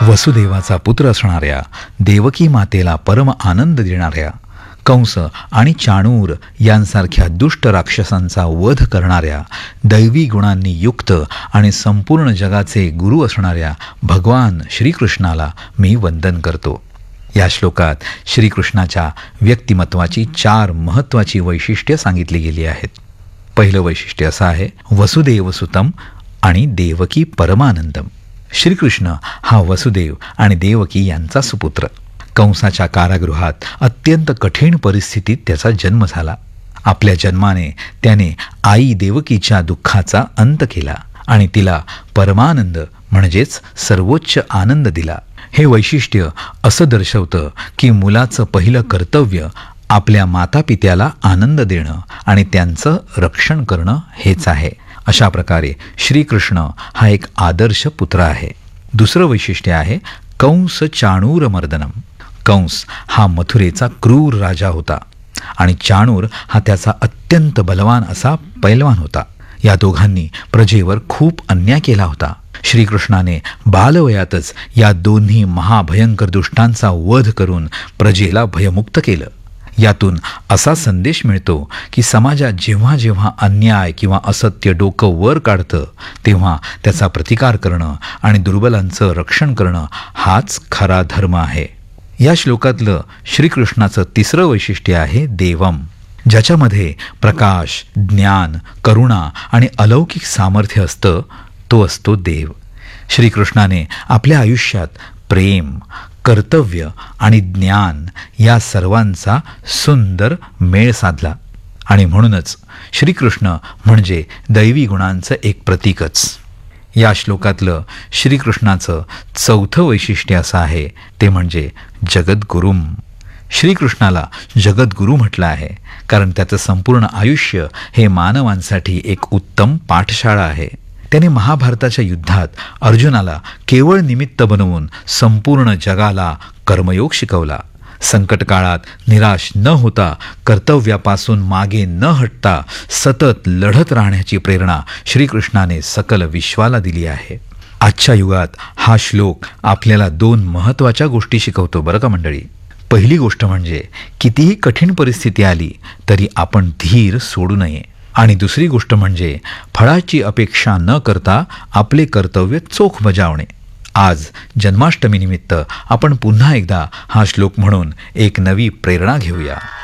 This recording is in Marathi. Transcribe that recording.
वसुदेवाचा पुत्र असणाऱ्या देवकी मातेला परम आनंद देणाऱ्या कंस आणि चाणूर यांसारख्या दुष्ट राक्षसांचा वध करणाऱ्या दैवी गुणांनी युक्त आणि संपूर्ण जगाचे गुरु असणाऱ्या भगवान श्रीकृष्णाला मी वंदन करतो. या श्लोकात श्रीकृष्णाच्या व्यक्तिमत्वाची 4 महत्त्वाची वैशिष्ट्ये सांगितली गेली आहेत. पहिलं वैशिष्ट्य असं आहे, वसुदेवसुतम आणि देवकी परमानंदम. श्रीकृष्ण हा वसुदेव आणि देवकी यांचा सुपुत्र. कंसाच्या कारागृहात अत्यंत कठीण परिस्थितीत त्याचा जन्म झाला. आपल्या जन्माने त्याने आई देवकीच्या दुःखाचा अंत केला आणि तिला परमानंद म्हणजेच सर्वोच्च आनंद दिला. हे वैशिष्ट्य असं दर्शवतं की मुलाचं पहिलं कर्तव्य आपल्या मातापित्याला आनंद देणं आणि त्यांचं रक्षण करणं हेच आहे. अशा प्रकारे श्रीकृष्ण हा एक आदर्श पुत्र आहे. दुसरं वैशिष्ट्य आहे कंस चाणूर मर्दनम. कंस हा मथुरेचा क्रूर राजा होता आणि चाणूर हा त्याचा अत्यंत बलवान असा पैलवान होता. या दोघांनी प्रजेवर खूप अन्याय केला होता. श्रीकृष्णाने बालवयातच या दोन्ही महाभयंकर दुष्टांचा वध करून प्रजेला भयमुक्त केलं. यातून असा संदेश मिळतो की समाजात जेव्हा जेव्हा अन्याय किंवा असत्य डोकं वर काढतं तेव्हा त्याचा प्रतिकार करणं आणि दुर्बलांचं रक्षण करणं हाच खरा धर्म आहे. या श्लोकातलं श्रीकृष्णाचं तिसरं वैशिष्ट्य आहे देवम, ज्याच्यामध्ये प्रकाश, ज्ञान, करुणा आणि अलौकिक सामर्थ्य असतं. तो असतो देव. श्रीकृष्णाने आपल्या आयुष्यात प्रेम, कर्तव्य आणि ज्ञान या सर्वांचा सुंदर मेळ साधला आणि म्हणूनच श्रीकृष्ण म्हणजे दैवी गुणांचं एक प्रतीकच. या श्लोकातलं श्रीकृष्णाचं चौथं वैशिष्ट्य असं आहे, ते म्हणजे जगद्गुरुम. श्रीकृष्णाला जगद्गुरू म्हटलं आहे कारण त्याचं संपूर्ण आयुष्य हे मानवांसाठी एक उत्तम पाठशाळा आहे. त्याने महाभारताच्या युद्धात अर्जुनाला केवळ निमित्त बनवून संपूर्ण जगाला कर्मयोग शिकवला. संकट काळात निराश न होता, कर्तव्यापासून मागे न हटता सतत लढत राहण्याची प्रेरणा श्रीकृष्णाने सकल विश्वाला दिली आहे. आजच्या युगात हा श्लोक आपल्याला 2 महत्त्वाच्या गोष्टी शिकवतो बरं का मंडळी. पहिली गोष्ट म्हणजे कितीही कठीण परिस्थिती आली तरी आपण धीर सोडू नये आणि दुसरी गोष्ट म्हणजे फळाची अपेक्षा न करता आपले कर्तव्य चोख बजावणे. आज जन्माष्टमीनिमित्त आपण पुन्हा एकदा हा श्लोक म्हणून एक नवी प्रेरणा घेऊया.